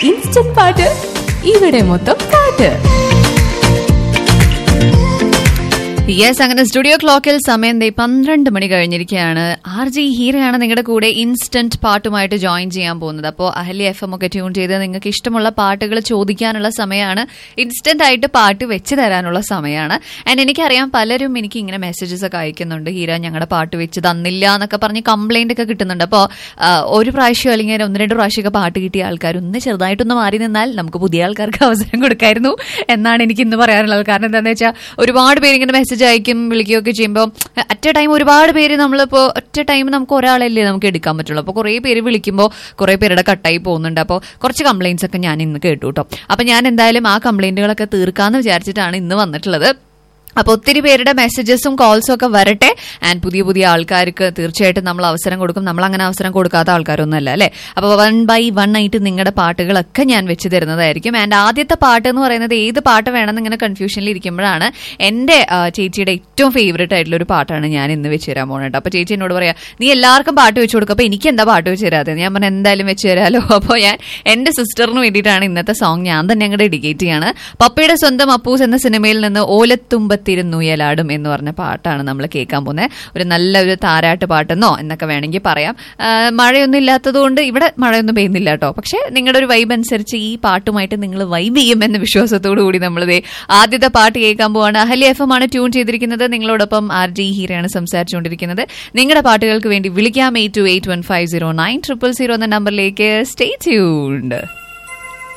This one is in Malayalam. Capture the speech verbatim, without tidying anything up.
ഇൻസ്റ്റന്റ് പാട്ട് ഇവിടെ മൊത്തം പാട്ട്. യെസ്, അങ്ങനെ സ്റ്റുഡിയോ ക്ലോക്കിൽ സമയം ദേ പന്ത്രണ്ട് മണി കഴിഞ്ഞിരിക്കുകയാണ്. ആർ ജി ഹീരയാണ് നിങ്ങളുടെ കൂടെ ഇൻസ്റ്റന്റ് പാട്ടുമായിട്ട് ജോയിൻ ചെയ്യാൻ പോകുന്നത്. അപ്പോൾ അഹല്യ എഫ് എം ഒക്കെ ട്യൂൺ ചെയ്ത് നിങ്ങൾക്ക് ഇഷ്ടമുള്ള പാട്ടുകൾ ചോദിക്കാനുള്ള സമയമാണ്, ഇൻസ്റ്റന്റ് ആയിട്ട് പാട്ട് വെച്ച് തരാനുള്ള സമയമാണ്. ആൻഡ് എനിക്കറിയാം പലരും എനിക്ക് ഇങ്ങനെ മെസ്സേജസ് ഒക്കെ അയക്കുന്നുണ്ട്, ഹീര ഞങ്ങളുടെ പാട്ട് വെച്ച് തന്നില്ല എന്നൊക്കെ പറഞ്ഞ് കംപ്ലൈന്റ് ഒക്കെ കിട്ടുന്നുണ്ട്. അപ്പോൾ ഒരു പ്രാവശ്യം അല്ലെങ്കിൽ ഒന്ന് രണ്ട് പ്രാവശ്യമൊക്കെ പാട്ട് കിട്ടിയ ആൾക്കാർ ഒന്ന് ചെറുതായിട്ടൊന്ന് മാറി നിന്നാൽ നമുക്ക് പുതിയ ആൾക്കാർക്ക് അവസരം കൊടുക്കായിരുന്നു എന്നാണ് എനിക്ക് ഇന്ന് പറയാനുള്ളത്. കാരണം എന്താണെന്ന് വെച്ചാൽ ഒരുപാട് പേര് ഇങ്ങനെ മെസ്സേജ് അയക്കും, വിളിക്കുകയൊക്കെ ചെയ്യുമ്പോൾ അറ്റ് എ ടൈം ഒരുപാട് പേര് നമ്മളിപ്പോൾ ഒറ്റ ടൈം നമുക്ക് ഒരാളല്ലേ നമുക്ക് എടുക്കാൻ പറ്റുള്ളൂ. അപ്പോൾ കുറേ പേര് വിളിക്കുമ്പോൾ കുറേ പേരുടെ കട്ടായി പോകുന്നുണ്ട്. അപ്പോൾ കുറച്ച് കംപ്ലയിൻസ് ഒക്കെ ഞാൻ ഇന്ന് കേട്ടു കേട്ടോ. അപ്പോൾ ഞാൻ എന്തായാലും ആ കംപ്ലയിന്റുകളൊക്കെ തീർക്കാമെന്ന് വിചാരിച്ചിട്ടാണ് ഇന്ന് വന്നിട്ടുള്ളത്. അപ്പോൾ ഒത്തിരി പേരുടെ മെസ്സേജസും കോൾസും ഒക്കെ വരട്ടെ. ആൻഡ് പുതിയ പുതിയ ആൾക്കാർക്ക് തീർച്ചയായിട്ടും നമ്മൾ അവസരം കൊടുക്കും. നമ്മൾ അങ്ങനെ അവസരം കൊടുക്കാത്ത ആൾക്കാരൊന്നും അല്ല അല്ലേ. അപ്പോൾ വൺ ബൈ വൺ ആയിട്ട് നിങ്ങളുടെ പാട്ടുകളൊക്കെ ഞാൻ വെച്ച് തരുന്നതായിരിക്കും. ആൻഡ് ആദ്യത്തെ പാട്ട് എന്ന് പറയുന്നത് ഏത് പാട്ട് വേണമെന്ന് ഇങ്ങനെ കൺഫ്യൂഷനിൽ ഇരിക്കുമ്പോഴാണ് എൻ്റെ ചേച്ചിയുടെ ഏറ്റവും ഫേവറേറ്റ് ആയിട്ടുള്ള ഒരു പാട്ടാണ് ഞാൻ ഇന്ന് വെച്ച് തരാൻ പോകുന്നത്. അപ്പോൾ ചേച്ചി എന്നോട് പറയാം, നീ എല്ലാവർക്കും പാട്ട് വെച്ച് കൊടുക്കും, അപ്പോൾ എനിക്ക് എന്താ പാട്ട് വെച്ച് തരാതെ? ഞാൻ പറഞ്ഞാൽ എന്തായാലും വെച്ച് തരാമല്ലോ. അപ്പോൾ ഞാൻ എൻ്റെ സിസ്റ്ററിന് വേണ്ടിയിട്ടാണ് ഇന്നത്തെ സോങ് ഞാൻ തന്നെ അങ്ങോട്ട് ഡെഡിക്കേറ്റ് ചെയ്യാണ്. പപ്പയുടെ സ്വന്തം അപ്പൂസ് എന്ന സിനിമയിൽ നിന്ന് ഓലത്തുമ്പ തിരുന്നുയലാടും എന്ന് പറഞ്ഞ പാട്ടാണ് നമ്മൾ കേൾക്കാൻ പോകുന്നത്. ഒരു നല്ലൊരു താരാട്ട് പാട്ടെന്നോ എന്നൊക്കെ വേണമെങ്കിൽ പറയാം. മഴയൊന്നും ഇല്ലാത്തത് കൊണ്ട് ഇവിടെ മഴയൊന്നും പെയ്യുന്നില്ല കേട്ടോ. പക്ഷെ നിങ്ങളുടെ ഒരു വൈബ് അനുസരിച്ച് ഈ പാട്ടുമായിട്ട് നിങ്ങൾ വൈബ് ചെയ്യുമെന്ന വിശ്വാസത്തോടു കൂടി നമ്മളിത് ആദ്യത്തെ പാട്ട് കേൾക്കാൻ പോവാണ്. അഹല്യ എഫ് എം ആണ് ട്യൂൺ ചെയ്തിരിക്കുന്നത്. നിങ്ങളോടൊപ്പം ആർ ജി ഹീരയാണ് സംസാരിച്ചുകൊണ്ടിരിക്കുന്നത്. നിങ്ങളുടെ പാട്ടുകൾക്ക് വേണ്ടി വിളിക്കാം eight to eight one five zero nine triple zero എന്ന നമ്പറിലേക്ക്. Stay tuned.